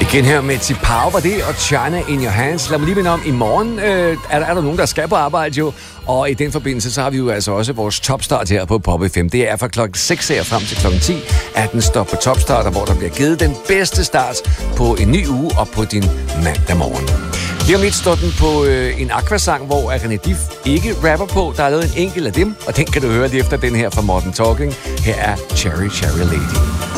Igen her med Tipau var det, og China in your hands. Lad mig lige minde om, i morgen er der nogen, der skal på arbejde jo. Og i den forbindelse, så har vi jo altså også vores topstart her på Pop FM. Det er fra klokken 6 her frem til klokken 10, at den står på topstart, hvor der bliver givet den bedste start på en ny uge og på din mandag morgen. Lige om lidt står den på en Aqua-sang, hvor René Dif ikke rapper på. Der er lavet en enkelt af dem, og den kan du høre lige efter den her fra Modern Talking. Her er Cherry Cherry Lady.